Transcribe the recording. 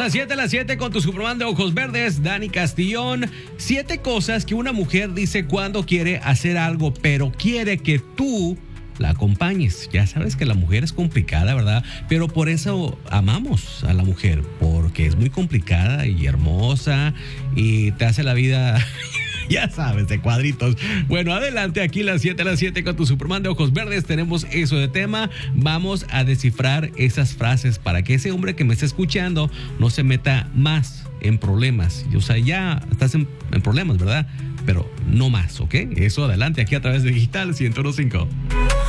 Las 7 con tu Superman de ojos verdes, Dani Castillón. 7 cosas que una mujer dice cuando quiere hacer algo, pero quiere que tú la acompañes. Ya sabes que la mujer es complicada, ¿verdad? Pero por eso amamos a la mujer, porque es muy complicada y hermosa y te hace la vida... Ya sabes, de cuadritos. Bueno, adelante, aquí las 7 con tu Superman de ojos verdes. Tenemos eso de tema. Vamos a descifrar esas frases para que ese hombre que me está escuchando no se meta más en problemas. O sea, ya estás en problemas, ¿verdad? Pero no más, ¿ok? Eso adelante, aquí a través de Digital 101.5.